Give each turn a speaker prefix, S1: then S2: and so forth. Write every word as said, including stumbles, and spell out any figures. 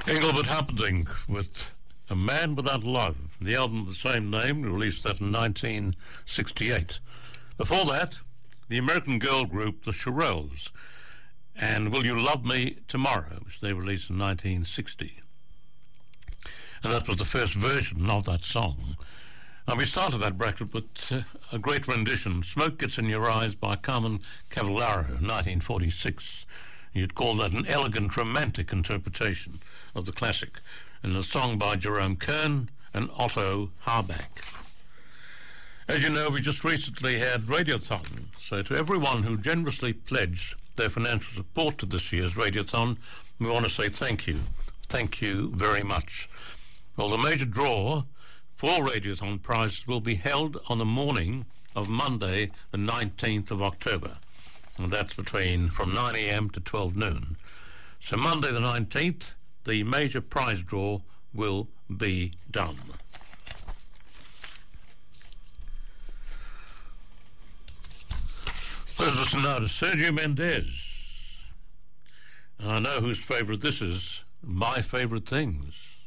S1: Engelbert Humperdinck with A Man Without Love, the album of the same name, released that in nineteen sixty-eight. Before that, the American girl group The Shirelles and Will You Love Me Tomorrow, which they released in nineteen sixty. And that was the first version of that song. And we started that bracket with uh, a great rendition, Smoke Gets in Your Eyes by Carmen Cavallaro, nineteen forty-six. You'd call that an elegant, romantic interpretation of the classic, and a song by Jerome Kern and Otto Harbach. As you know, we just recently had Radiothon, so to everyone who generously pledged their financial support to this year's Radiothon, we want to say thank you. Thank you very much. Well, the major draw for Radiothon prizes will be held on the morning of Monday, the nineteenth of October. And that's between from nine a.m. to twelve noon. So Monday the nineteenth, the major prize draw will be done. Let's listen now to Sergio Mendes. I know whose favourite this is, My Favourite Things.